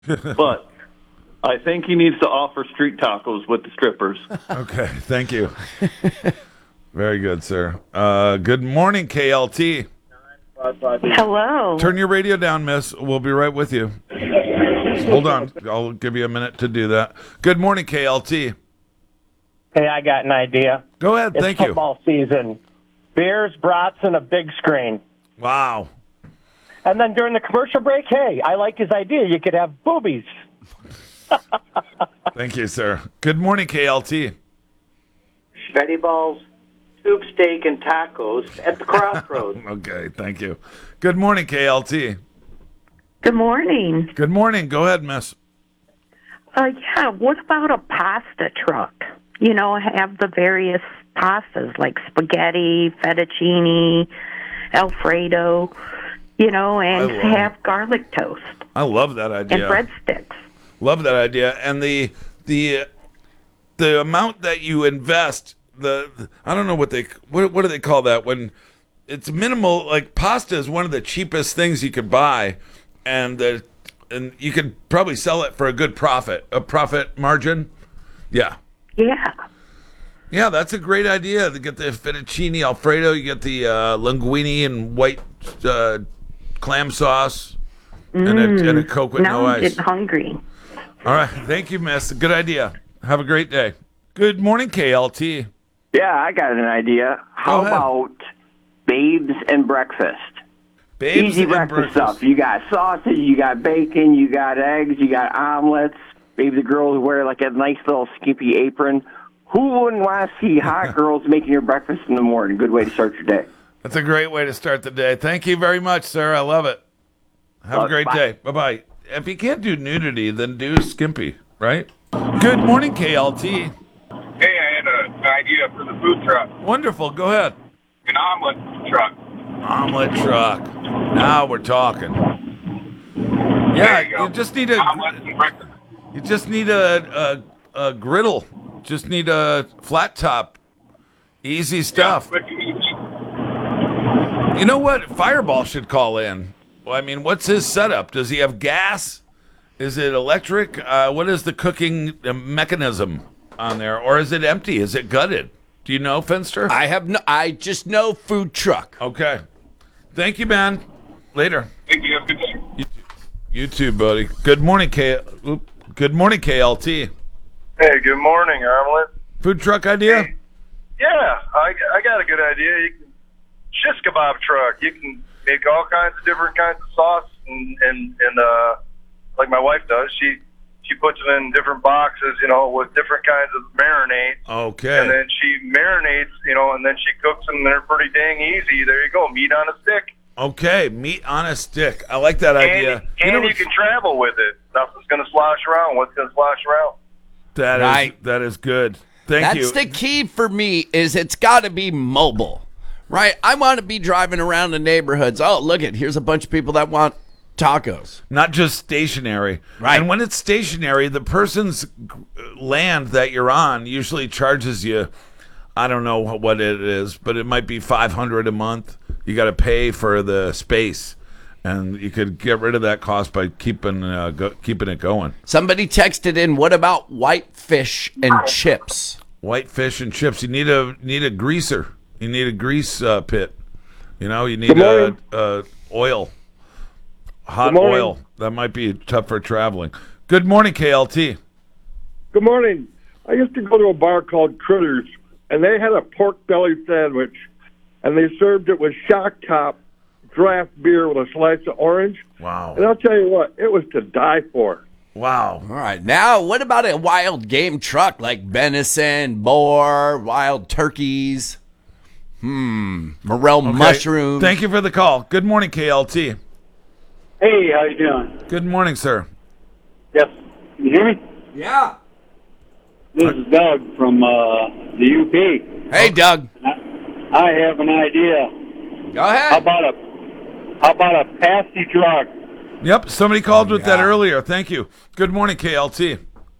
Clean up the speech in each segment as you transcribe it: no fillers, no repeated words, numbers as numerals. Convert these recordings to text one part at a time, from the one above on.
but I think he needs to offer street tacos with the strippers. Okay, thank you. Very good, sir. Good morning, KLT. Hello. Turn your radio down, miss. We'll be right with you. Hold on. I'll give you a minute to do that. Good morning, KLT. Hey, I got an idea. Go ahead. It's Thank you. football season. Beers, brats, and a big screen. Wow. And then during the commercial break, hey, I like his idea. You could have boobies. Thank you, sir. Good morning, KLT. Spaghetti balls, tube steak, and tacos at the crossroads. Okay, thank you. Good morning, KLT. Good morning. Good morning. Go ahead, miss. Yeah, what about a pasta truck? You know, have the various pastas like spaghetti, fettuccine, Alfredo, you know, and have garlic toast I love that idea. and breadsticks. Love that idea. And the amount that you invest, I don't know what do they call that when it's minimal. Like pasta is one of the cheapest things you could buy, and you could probably sell it for a good profit margin. Yeah. Yeah. Yeah, that's a great idea. To get the fettuccine Alfredo, you get the linguine and white clam sauce, and a Coke with Now no I'm ice. getting hungry. All right, thank you, miss. Good idea. Have a great day. Good morning, KLT. Yeah, I got an idea. How ahead. about babes and breakfast? Babes Easy and breakfast stuff. You got sausage, you got bacon, you got eggs, you got omelets. Maybe the girls wear like a nice little skimpy apron. Who wouldn't want to see hot girls making your breakfast in the morning? Good way to start your day. That's a great way to start the day. Thank you very much, sir. I love it. Have a great day. Bye-bye. If you can't do nudity, then do skimpy, right? Good morning, KLT. Hey, I had an idea for the food truck. Wonderful. Go ahead. An omelet truck. Omelet truck. Now we're talking. Yeah, There you go. you just need Omelets and breakfast. you just need a griddle. Just need a flat top. Easy stuff. Quick and easy. You know what? Fireball should call in. Well, I mean, what's his setup? Does he have gas? Is it electric? What is the cooking mechanism on there? Or is it empty? Is it gutted? Do you know, Finster? I just know food truck. Okay. Thank you, man. Later. Thank you. Have a good day. You too, buddy. Good morning, Good morning, KLT. Hey, good morning, Omelet. Food truck idea? Yeah, I got a good idea. You can shish kebab truck. You can make all kinds of different kinds of sauce, and like my wife does, she puts them in different boxes, you know, with different kinds of marinades. Okay. And then she marinates, you know, and then she cooks them. And they're pretty dang easy. There you go, meat on a stick. Okay, meat on a stick. I like that idea. And you can travel with it. Nothing's going to slosh around. What's going to slosh around? That is good. Thank you. That's the key for me is it's got to be mobile, right? I want to be driving around the neighborhoods. Oh, look here's a bunch of people that want tacos. Not just stationary. Right. And when it's stationary, the person's land that you're on usually charges you, I don't know what it is, but it might be $500 a month. You got to pay for the space. And you could get rid of that cost by keeping it going. Somebody texted in, what about white fish and chips? White fish and chips. You need a greaser. You need a grease pit. You know, you need oil. Hot oil. That might be tough for traveling. Good morning, KLT. Good morning. I used to go to a bar called Critters, and they had a pork belly sandwich, and they served it with shock top draft beer with a slice of orange. Wow. And I'll tell you what, it was to die for. Wow. All right. Now, what about a wild game truck like venison, boar, wild turkeys? Morel mushroom. Thank you for the call. Good morning, KLT. Hey, how you doing? Good morning, sir. Yes. Can you hear me? Yeah. This is Doug from the UP. Hey, Doug. I have an idea. Go ahead. How about a pasty truck? Yep, somebody called with that earlier. Thank you. Good morning, KLT.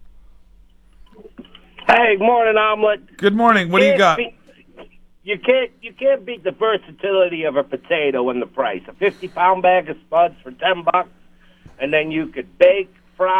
Hey, morning, Omelet. Good morning. What do you got? You can't beat the versatility of a potato and the price. A 50-pound bag of spuds for $10, and then you could bake,